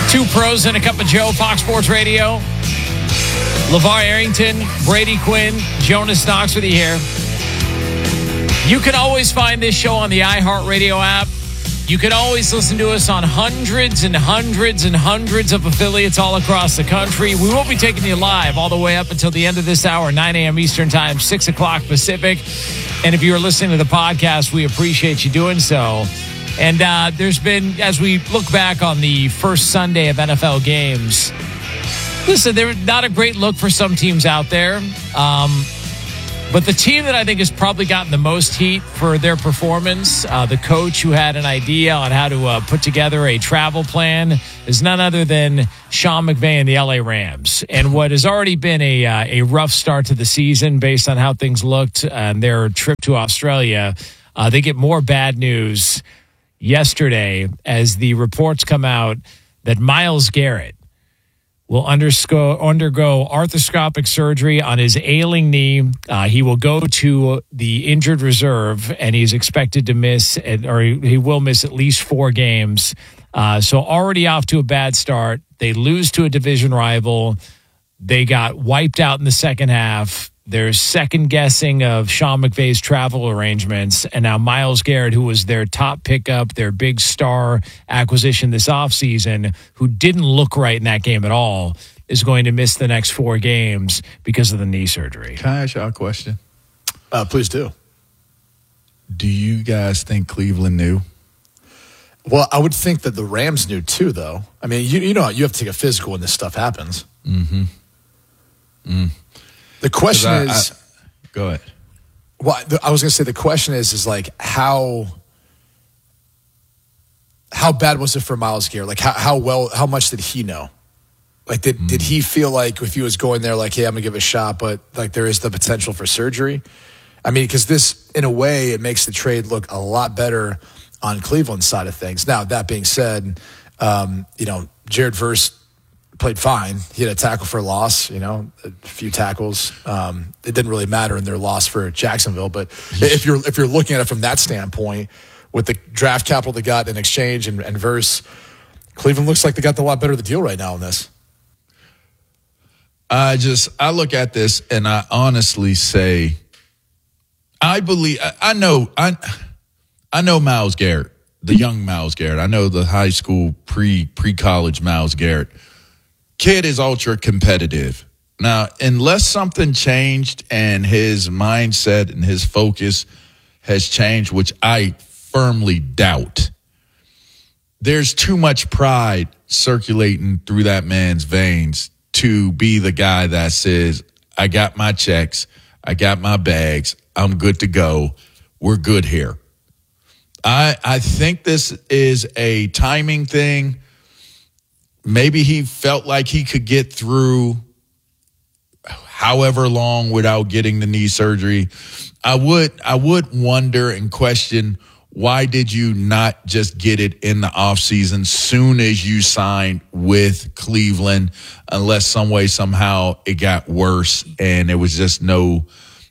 Two pros and a cup of Joe, Fox Sports Radio. LeVar Arrington, Brady Quinn, Jonas Knox with you here. You can always find this show on the iHeartRadio app. You can always listen to us on hundreds and hundreds and hundreds of affiliates all across the country. We won't be taking you live all the way up until the end of this hour, 9 a.m. Eastern Time, 6 o'clock Pacific. And if you are listening to the podcast, we appreciate you doing so. And there's been, as we look back on the first Sunday of NFL games, listen, they're not a great look for some teams out there. But the team that I think has probably gotten the most heat for their performance, the coach who had an idea on how to put together a travel plan, is none other than Sean McVay and the LA Rams. And what has already been a rough start to the season based on how things looked on their trip to Australia, they get more bad news yesterday as the reports come out that Myles Garrett will undergo arthroscopic surgery on his ailing knee. He will go to the injured reserve, and he's expected to miss, or he will miss at least 4 games. So already off to a bad start. They lose to a division rival. They got wiped out in the second half. There's second guessing of Sean McVay's travel arrangements. And now Myles Garrett, who was their top pickup, their big star acquisition this offseason, who didn't look right in that game at all, is going to miss the next 4 games because of the knee surgery. Can I ask y'all a question? Please do. Do you guys think Cleveland knew? Well, I would think that the Rams knew too, though. I mean, you know, you have to take a physical when this stuff happens. Mm-hmm. The question is, go ahead. Well, I was going to say the question is like how bad was it for Myles Garrett? Like how much did he know? Like did he feel like if he was going there, like, hey, I'm gonna give it a shot, but like there is the potential for surgery? I mean, because this, in a way, it makes the trade look a lot better on Cleveland's side of things. Now, that being said, Jared Verse played fine. He had a tackle for a loss, a few tackles. It didn't really matter in their loss for Jacksonville. But if you're looking at it from that standpoint, with the draft capital they got in exchange and Verse, Cleveland looks like they got the lot better of the deal right now in this. I look at this and I honestly say, I know Myles Garrett, the young Myles Garrett. I know the high school pre-college Myles Garrett. Kid is ultra competitive. Now, unless something changed and his mindset and his focus has changed, which I firmly doubt, there's too much pride circulating through that man's veins to be the guy that says, I got my checks, I got my bags, I'm good to go, we're good here. I think this is a timing thing. Maybe he felt like he could get through however long without getting the knee surgery. I would wonder and question, why did you not just get it in the offseason soon as you signed with Cleveland, unless some way, somehow it got worse and it was just no,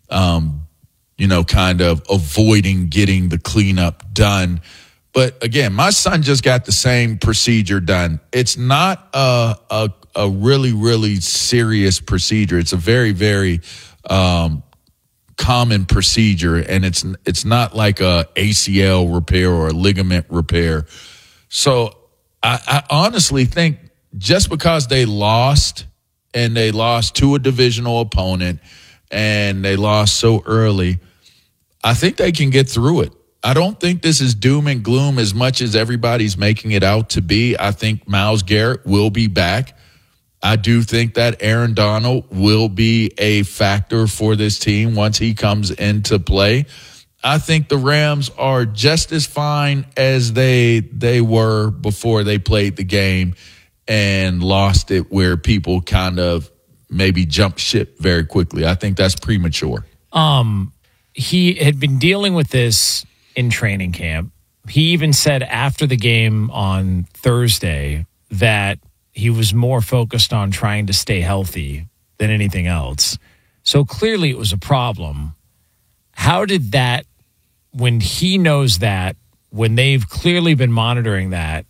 kind of avoiding getting the cleanup done. But again, my son just got the same procedure done. It's not a really, really serious procedure. It's a very, very common procedure, and it's not like a ACL repair or a ligament repair. So I honestly think just because they lost to a divisional opponent and they lost so early, I think they can get through it. I don't think this is doom and gloom as much as everybody's making it out to be. I think Myles Garrett will be back. I do think that Aaron Donald will be a factor for this team once he comes into play. I think the Rams are just as fine as they were before they played the game and lost it, where people kind of maybe jumped ship very quickly. I think that's premature. He had been dealing with this in training camp. He even said after the game on Thursday that he was more focused on trying to stay healthy than anything else. So clearly it was a problem. How did that, when he knows that, when they've clearly been monitoring that,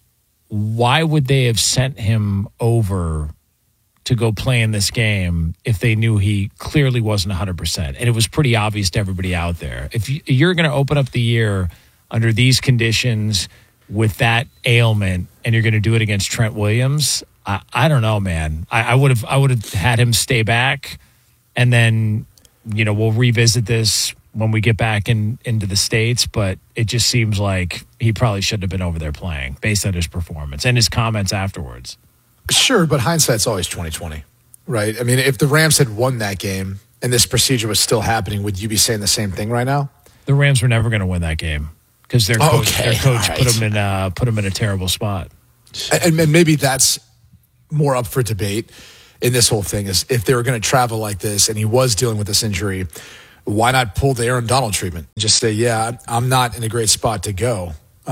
why would they have sent him over to go play in this game if they knew he clearly wasn't 100%? And it was pretty obvious to everybody out there. If you're going to open up the year under these conditions with that ailment and you're going to do it against Trent Williams, I don't know, man. I would have had him stay back, and then, we'll revisit this when we get back into the States, but it just seems like he probably shouldn't have been over there playing based on his performance and his comments afterwards. Sure, but hindsight's always 20/20, right? I mean, if the Rams had won that game and this procedure was still happening, would you be saying the same thing right now? The Rams were never going to win that game because their coach right. put them in a terrible spot. And maybe that's more up for debate in this whole thing, is if they were going to travel like this and he was dealing with this injury, why not pull the Aaron Donald treatment? Just say, yeah, I'm not in a great spot to go.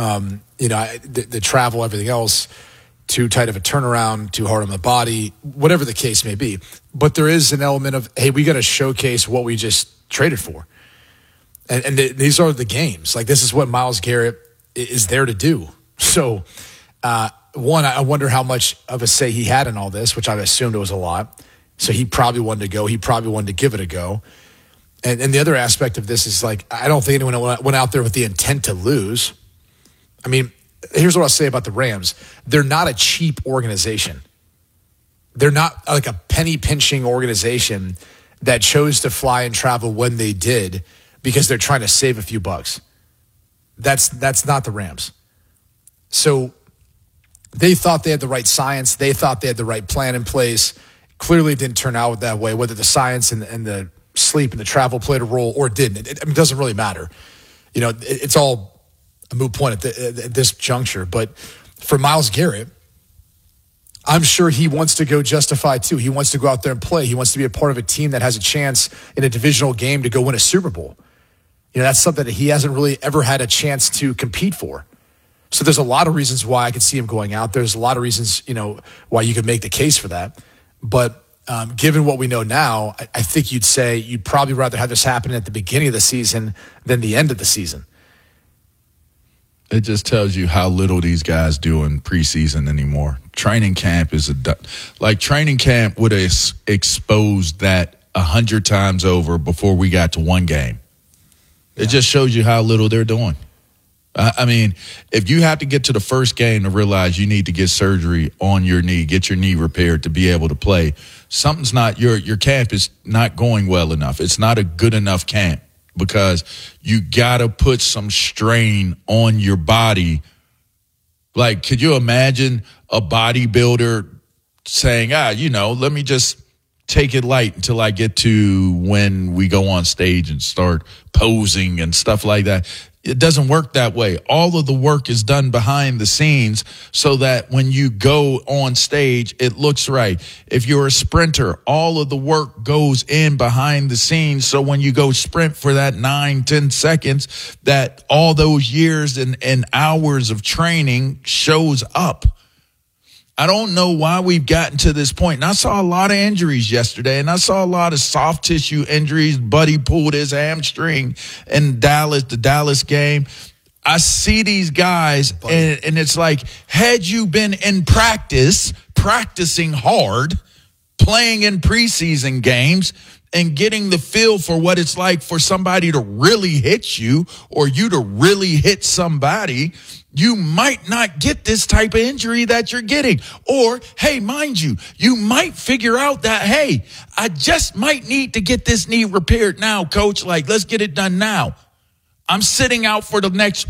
The travel, everything else, too tight of a turnaround, too hard on the body, whatever the case may be. But there is an element of, hey, we got to showcase what we just traded for. And these are the games. Like, this is what Myles Garrett is there to do. So, one, I wonder how much of a say he had in all this, which I assumed it was a lot. So he probably wanted to go. He probably wanted to give it a go. And the other aspect of this is, like, I don't think anyone went out there with the intent to lose. I mean, here's what I'll say about the Rams. They're not a cheap organization. They're not like a penny-pinching organization that chose to fly and travel when they did because they're trying to save a few bucks. That's not the Rams. So they thought they had the right science. They thought they had the right plan in place. Clearly it didn't turn out that way, whether the science and the sleep and the travel played a role or didn't. It doesn't really matter. It's all a moot point at this juncture. But for Myles Garrett, I'm sure he wants to go justify too. He wants to go out there and play. He wants to be a part of a team that has a chance in a divisional game to go win a Super Bowl. That's something that he hasn't really ever had a chance to compete for. So there's a lot of reasons why I could see him going out. There's a lot of reasons, why you could make the case for that. But given what we know now, I think you'd say you'd probably rather have this happen at the beginning of the season than the end of the season. It just tells you how little these guys do in preseason anymore. Training camp training camp would have exposed that 100 times over before we got to one game. It just shows you how little they're doing. I mean, if you have to get to the first game to realize you need to get surgery on your knee, get your knee repaired to be able to play, something's not, your camp is not going well enough. It's not a good enough camp because you got to put some strain on your body. Like, could you imagine a bodybuilder saying, let me just take it light until I get to when we go on stage and start posing and stuff like that? It doesn't work that way. All of the work is done behind the scenes so that when you go on stage, it looks right. If you're a sprinter, all of the work goes in behind the scenes. So when you go sprint for that 9-10 seconds, that all those years and hours of training shows up. I don't know why we've gotten to this point. And I saw a lot of injuries yesterday, and I saw a lot of soft tissue injuries. Buddy pulled his hamstring in the Dallas game. I see these guys, and it's like, had you been in practicing hard, playing in preseason games, and getting the feel for what it's like for somebody to really hit you or you to really hit somebody, you might not get this type of injury that you're getting. Or, hey, mind you, you might figure out that, hey, I just might need to get this knee repaired now, coach. Like, let's get it done now. I'm sitting out for the next,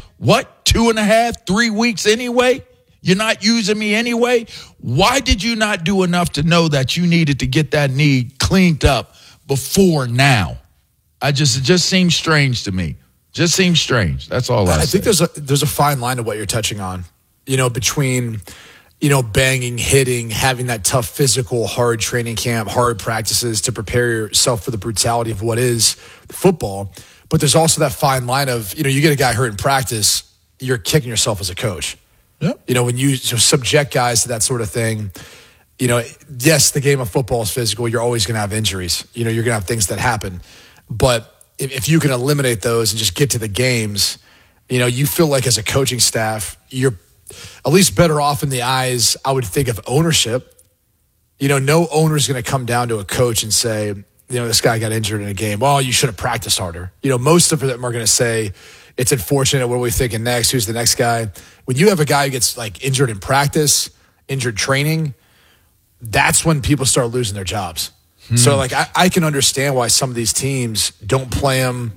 2.5, 3 weeks anyway? You're not using me anyway? Why did you not do enough to know that you needed to get that knee cleaned up before now? It just seems strange to me. Just seems strange. That's all I say. think there's a fine line to what you're touching on, between, banging, hitting, having that tough physical, hard training camp, hard practices to prepare yourself for the brutality of what is football. But there's also that fine line of, you get a guy hurt in practice, you're kicking yourself as a coach. Yep. When you subject guys to that sort of thing, yes, the game of football is physical. You're always going to have injuries. You're going to have things that happen. But if you can eliminate those and just get to the games, you feel like as a coaching staff, you're at least better off in the eyes, I would think, of ownership. No owner is going to come down to a coach and say, this guy got injured in a game. Well, you should have practiced harder. Most of them are going to say, it's unfortunate. What are we thinking next? Who's the next guy? When you have a guy who gets injured in practice, injured training, that's when people start losing their jobs. So I can understand why some of these teams don't play him.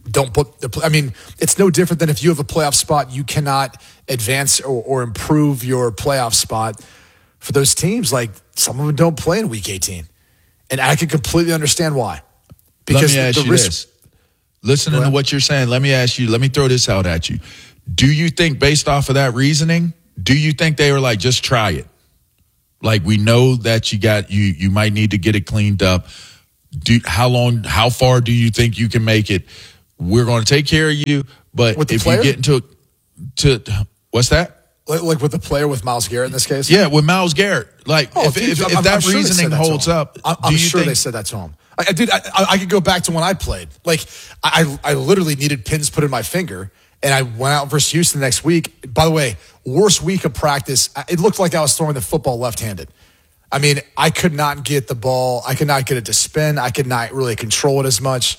It's no different than if you have a playoff spot, you cannot advance or improve your playoff spot. For those teams, some of them don't play in Week 18. And I can completely understand why. Because let me ask you this. Listening to what you're saying, let me throw this out at you. Do you think, based off of that reasoning, do you think they were just try it? We know that you might need to get it cleaned up. How far do you think you can make it? We're going to take care of you, but if player? You get into what's that? With the player, with Myles Garrett in this case? Yeah, with Myles Garrett. If that reasoning holds up, I'm sure they said that to him. I could go back to when I played. I literally needed pins put in my finger, and I went out versus Houston the next week. By the way, worst week of practice. It looked like I was throwing the football left-handed. I could not get the ball. I could not get it to spin. I could not really control it as much.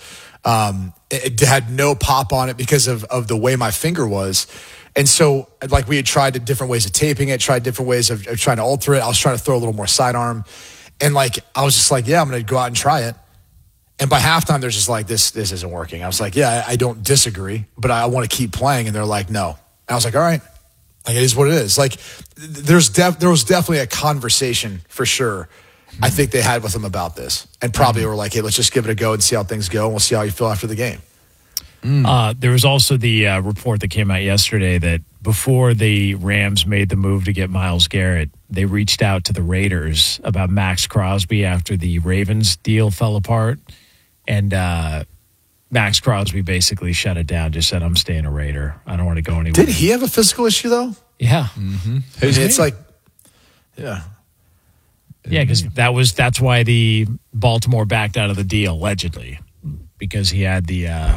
It had no pop on it because of the way my finger was. And so, we had tried different ways of taping it, tried different ways of trying to alter it. I was trying to throw a little more sidearm. And, I was just yeah, I'm going to go out and try it. And by halftime, they're just this isn't working. I was yeah, I don't disagree, but I want to keep playing. And they're no. And I was all right. It is what it is. There was definitely a conversation for sure. I think they had with them about this, and probably were hey, let's just give it a go and see how things go, and we'll see how you feel after the game. There was also the report that came out yesterday that before the Rams made the move to get Myles Garrett, they reached out to the Raiders about Max Crosby after the Ravens deal fell apart, and Max Crosby basically shut it down, just said, I'm staying a Raider. I don't want to go anywhere. Did he have a physical issue, though? Yeah. Mm-hmm. It's yeah. Yeah, because that's why the Baltimore backed out of the deal, allegedly, because he had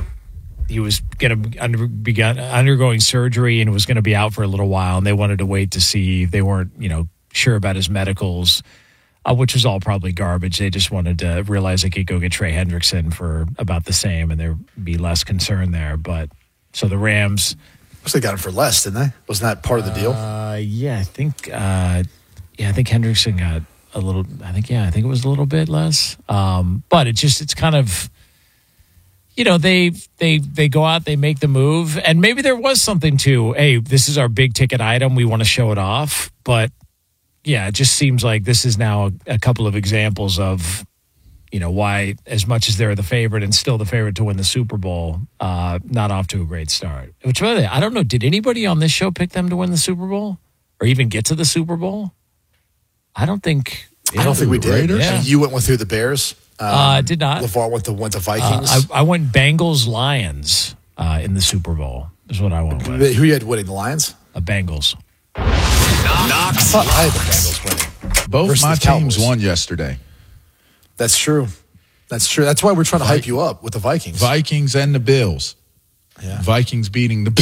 he was going to undergoing surgery and was going to be out for a little while, and they wanted to wait to see. They weren't, sure about his medicals, which was all probably garbage. They just wanted to realize they could go get Trey Hendrickson for about the same, and there'd be less concern there. But so the Rams, they got him for less, didn't they? Wasn't that part of the deal? Yeah, I think Hendrickson got a little. I think it was a little bit less. But it's kind of. They go out, they make the move, and maybe there was something to, hey, this is our big ticket item, we want to show it off. But yeah, it just seems like this is now a couple of examples of, why, as much as they're the favorite and still the favorite to win the Super Bowl, not off to a great start. Which, by the way, I don't know, did anybody on this show pick them to win the Super Bowl or even get to the Super Bowl? I don't think we did. Yeah. You went through the Bears. Did not. LeVar went to Vikings. I went Bengals Lions in the Super Bowl. Is what I went with. Who you had winning, the Lions? Bengals. I thought I had the Bengals winning. Both my teams won yesterday. That's true. That's why we're trying to hype you up with the Vikings. Vikings and the Bills. Yeah. Vikings beating the Bills.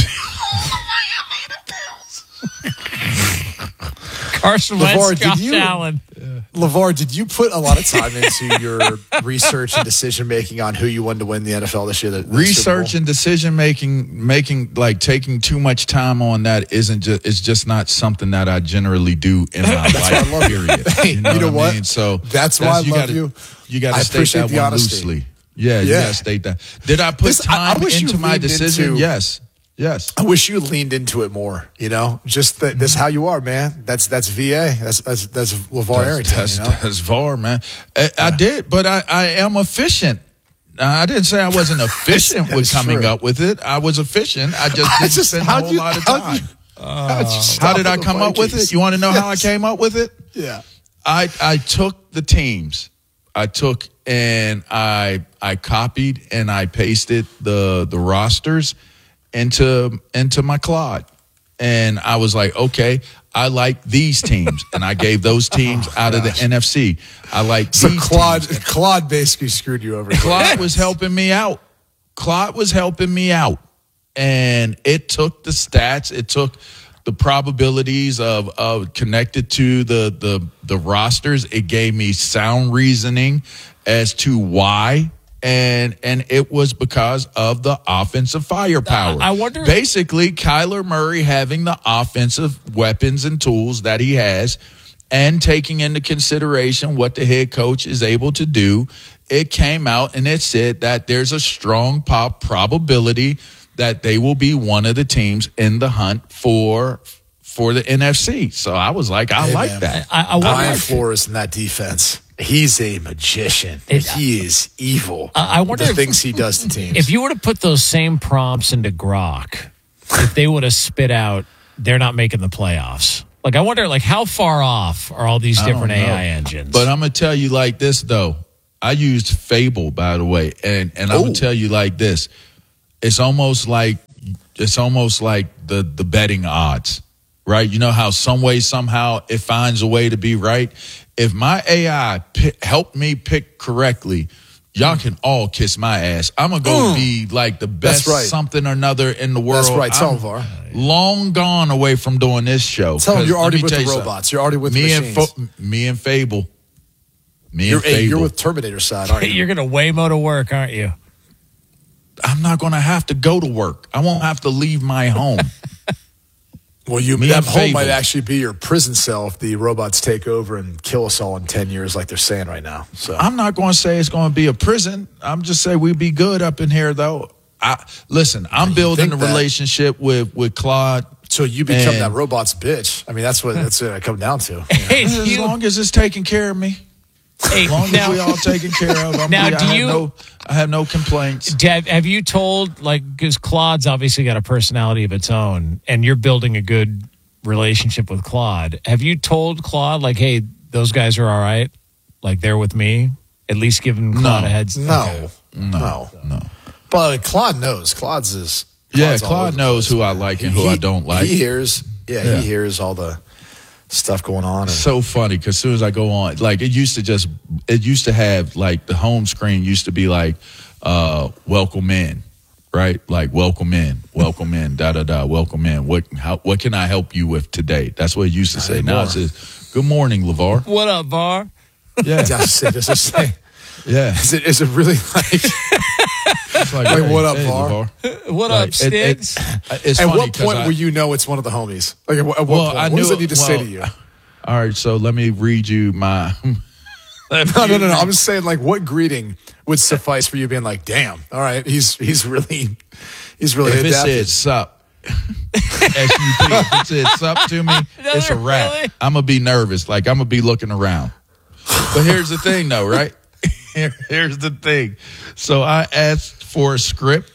Carson Wentz, Josh Allen. LeVar, did you put a lot of time into your research and decision making on who you wanted to win the NFL this year? Research and decision making taking too much time on that is just not something that I generally do in my life. Period. Hey, you know what? I mean? So that's why I love you. You got to state that one loosely. Yeah, you got to state that. Did I put time into my decision? Yes. I wish you leaned into it more, just this is how you are, man. That's VA. That's LeVar Arrington. That's VAR, man. I did, but I am efficient. I didn't say I wasn't efficient with coming up with it. I was efficient. I just didn't spend a whole lot of time. How did I come up with it? You want to know how I came up with it? Yeah. I took the teams. I took and I copied and I pasted the rosters into my Claude. And I was like, okay, I like these teams. And I gave those teams out of the NFC. I like these teams. Claude basically screwed you over. Claude was helping me out. And it took the stats. It took the probabilities of connected to the rosters. It gave me sound reasoning as to why. And it was because of the offensive firepower. I wonder. Basically, Kyler Murray having the offensive weapons and tools that he has, and taking into consideration what the head coach is able to do, it came out and it said that there's a strong probability that they will be one of the teams in the hunt for the NFC. So I was like, I like that. Brian Flores in that defense. He's a magician. He is evil. I wonder the things he does to teams. If you were to put those same prompts into Grok, if they would have spit out, they're not making the playoffs. Like, I wonder, like, how far off are all these different AI engines? But I'm going to tell you like this, though. I used Fable, by the way, and I'm going to tell you like this. It's almost like the betting odds, right? You know how some way, somehow, it finds a way to be right? If my AI helped me pick correctly, y'all can all kiss my ass. I'm going to go be like the best something or another in the world. That's right. I'm long gone away from doing this show. Tell them you're already with the robots. You're already with the machines. Me and Fable. You're with Terminator side, aren't you? You're going to Waymo to work, aren't you? I'm not going to have to go to work. I won't have to leave my home. Well, that home might actually be your prison cell if the robots take over and kill us all in 10 years like they're saying right now. So I'm not going to say it's going to be a prison. I'm just saying we'd be good up in here, though. I'm building a relationship with Claude. So you become that robot's bitch. I mean, that's what it comes down to. As long as it's taking care of me. As long as we all taken care of. I have no complaints. Have you told, like, because Claude's obviously got a personality of its own, and you're building a good relationship with Claude. Have you told Claude, like, hey, those guys are all right? Like, they're with me? At least giving Claude a heads up? No. But Claude knows. Claude knows who I like and who I don't like. He hears all the stuff going on. So funny because as soon as I go on, like it used to have like the home screen used to be like welcome in, right? Like welcome in, welcome in. What can I help you with today? That's what it used to say. Now it says good morning, LeVar. What up, VAR? Yeah. Does it say? Yeah. Is it really like hey, what up, VAR? What up, Sticks? It's at funny what point will you know it's one of the homies? Like at what point? What does it need to say to you? All right, so let me read you my. No. I'm just saying, like, what greeting would suffice for you being like, damn, all right, he's really if adapted. It said sup, S-U-P, if it said sup to me, it's a wrap. Really? I'm gonna be nervous, like I'm gonna be looking around. But here's the thing, though, right? Here's the thing. So I asked for a script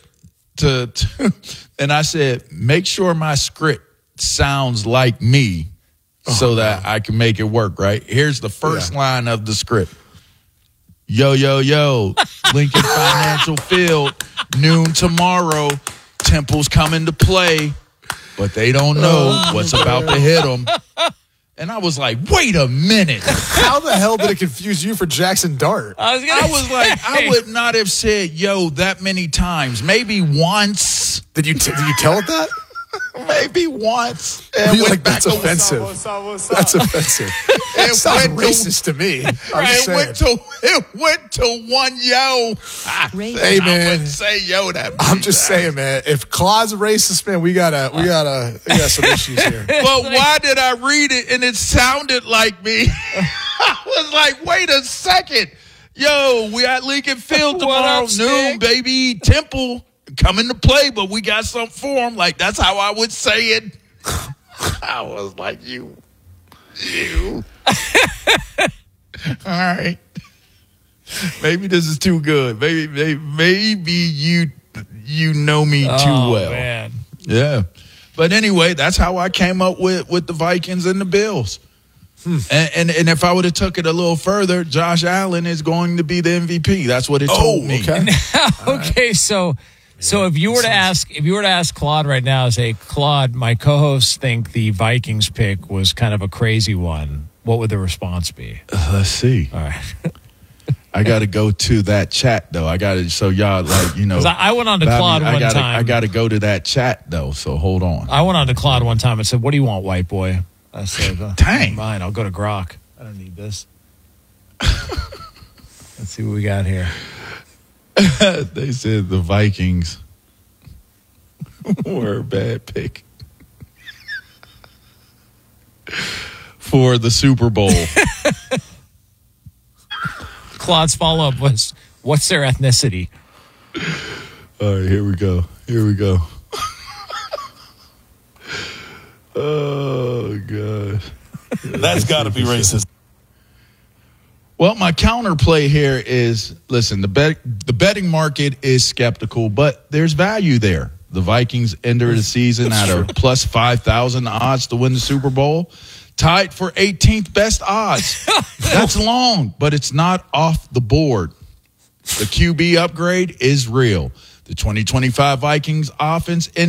and I said, make sure my script sounds like me so that I can make it work, right? Here's the first line of the script. Yo, Lincoln Financial Field, noon tomorrow. Temple's coming to play, but they don't know what's about to hit them. And I was like, wait a minute. How the hell did it confuse you for Jackson Dart? I would not have said yo that many times. Maybe once. Did you tell it that? Maybe once. And you're like, that's offensive. That's offensive. It sounds racist to me. It went to one yo. Hey, man. I wouldn't say yo that I'm just saying, man. If Claude's a racist, man, we got some issues here. But why did I read it and it sounded like me? I was like, wait a second. Yo, we at Lincoln Field tomorrow noon, baby. Temple coming to play, but we got something for him. Like, that's how I would say it. I was like, you. All right. Maybe this is too good. Maybe you know me too well. Man. Yeah. But anyway, that's how I came up with the Vikings and the Bills. And if I would have took it a little further, Josh Allen is going to be the MVP. That's what it told me. Okay. Okay, so if you were to ask Claude right now, say, Claude, my co-hosts think the Vikings pick was kind of a crazy one, what would the response be? Let's see. All right. I got to go to that chat though. I got to, so y'all like, you know. I went on to Claude one time. I got to go to that chat though. So hold on. I went on to Claude one time and said, "What do you want, white boy?" I said, "Dang, mine. I'll go to Grok. I don't need this." Let's see what we got here. They said the Vikings were a bad pick for the Super Bowl. Claude's follow-up was, "What's their ethnicity?" All right, here we go. Oh, God. That's got to be racist. Well, my counterplay here is, listen, the betting market is skeptical, but there's value there. The Vikings enter the season at a plus 5,000 odds to win the Super Bowl, tied for 18th best odds. That's long, but it's not off the board. The QB upgrade is real. The 2025 Vikings offense